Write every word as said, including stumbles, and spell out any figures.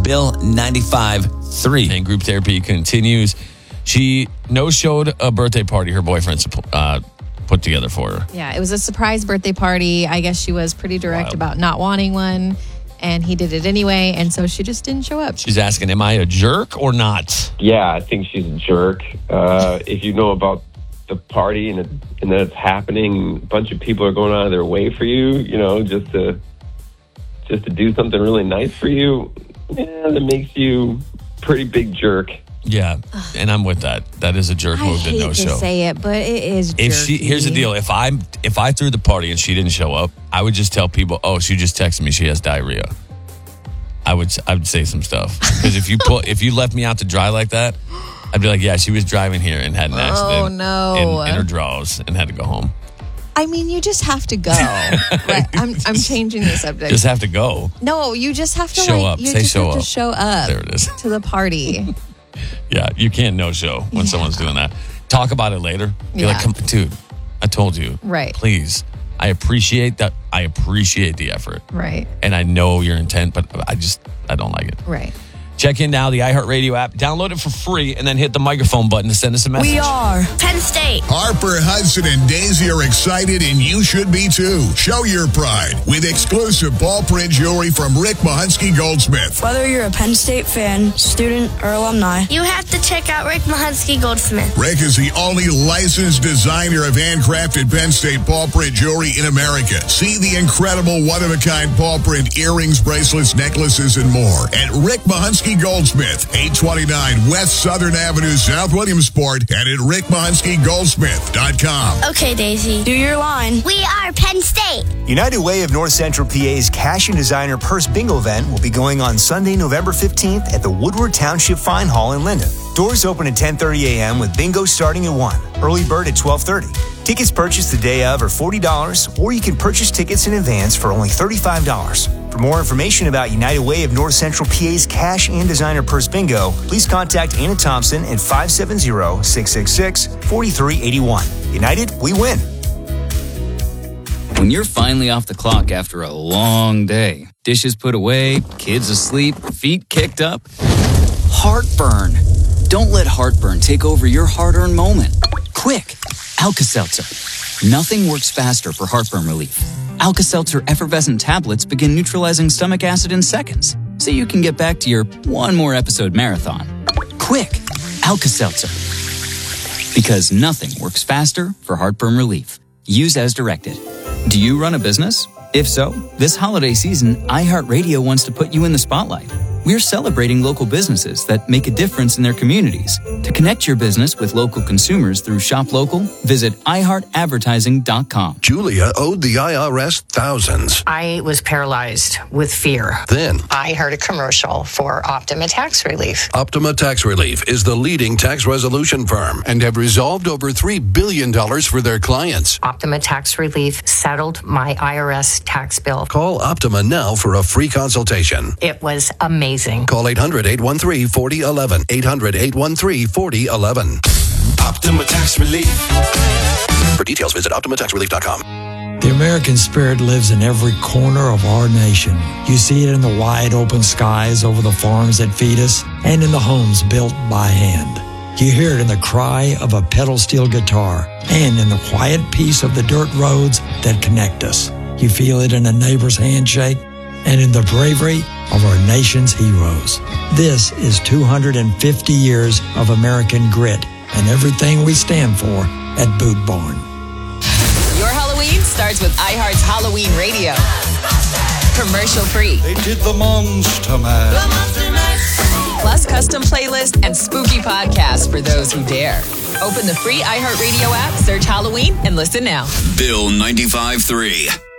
Bill ninety-five point three. And group therapy continues. She no-showed a birthday party her boyfriend uh, put together for her. Yeah, it was a surprise birthday party. I guess she was pretty direct wow. about not wanting one, and he did it anyway, and so she just didn't show up. She's asking, am I a jerk or not? Yeah, I think she's a jerk. Uh, if you know about the party and, it, and that it's happening, a bunch of people are going out of their way for you, you know, just to just to do something really nice for you, yeah, that makes you a pretty big jerk. Yeah, and I'm with that. That is a jerk I move to no show. I hate to say it, but it is jerky. If she, here's the deal: if I if I threw the party and she didn't show up, I would just tell people, "Oh, she just texted me. She has diarrhea." I would I would say some stuff because if you put if you left me out to dry like that, I'd be like, "Yeah, she was driving here and had an accident oh, no. in, in her drawers and had to go home." I mean, you just have to go. Right? I'm I'm changing the subject. Just have to go. No, you just have to show like, up. You Say just show have up. to show up. There it is. To the party. Yeah, you can't no-show when yeah. someone's doing that. Talk about it later. Be yeah. like, Come, dude, I told you. Right. Please. I appreciate that. I appreciate the effort. Right. And I know your intent, but I just, I don't like it. Right. Check in now, the iHeartRadio app. Download it for free and then hit the microphone button to send us a message. We are Penn State. Harper, Hudson, and Daisy are excited, and you should be too. Show your pride with exclusive ball print jewelry from Rick Mahunsky Goldsmith. Whether you're a Penn State fan, student, or alumni, you have to check out Rick Mahunsky Goldsmith. Rick is the only licensed designer of handcrafted Penn State ball print jewelry in America. See the incredible one-of-a-kind ball print earrings, bracelets, necklaces, and more at Rick Mahunsky Goldsmith, eight twenty-nine West Southern Avenue, South Williamsport, and at rick mahunsky goldsmith dot com. Okay, Daisy. Do your line. We are Penn State. United Way of North Central P A's Cash and Designer Purse Bingo event will be going on Sunday, November fifteenth at the Woodward Township Fine Hall in Linden. Doors open at ten thirty a.m. with bingo starting at one. Early bird at twelve thirty. Tickets purchased the day of are forty dollars, or you can purchase tickets in advance for only thirty-five dollars. For more information about United Way of North Central P A's Cash and Designer Purse Bingo, please contact Anna Thompson at five seven zero, six six six, four three eight one. United, we win. When you're finally off the clock after a long day, dishes put away, kids asleep, feet kicked up, heartburn. Don't let heartburn take over your hard-earned moment. Quick, Alka-Seltzer. Nothing works faster for heartburn relief. Alka-Seltzer effervescent tablets begin neutralizing stomach acid in seconds, so you can get back to your one more episode marathon. Quick, Alka-Seltzer. Because nothing works faster for heartburn relief. Use as directed. Do you run a business? If so, this holiday season, iHeartRadio wants to put you in the spotlight. We're celebrating local businesses that make a difference in their communities. To connect your business with local consumers through Shop Local, visit i heart advertising dot com. Julia owed the I R S thousands. I was paralyzed with fear. Then I heard a commercial for Optima Tax Relief. Optima Tax Relief is the leading tax resolution firm and have resolved over three billion dollars for their clients. Optima Tax Relief settled my I R S tax bill. Call Optima now for a free consultation. It was amazing. Call eight hundred, eight one three, four oh one one. eight hundred, eight one three, four oh one one. Optima Tax Relief. For details, visit optima tax relief dot com. The American spirit lives in every corner of our nation. You see it in the wide open skies over the farms that feed us and in the homes built by hand. You hear it in the cry of a pedal steel guitar and in the quiet peace of the dirt roads that connect us. You feel it in a neighbor's handshake and in the bravery of our nation's heroes. This is two hundred fifty years of American grit and everything we stand for at Boot Barn. Your Halloween starts with iHeart's Halloween Radio. Commercial free. They did the Monster Mash. The Monster Mash. Plus custom playlist and spooky podcasts for those who dare. Open the free iHeartRadio app, search Halloween, and listen now. Bill ninety-five point three.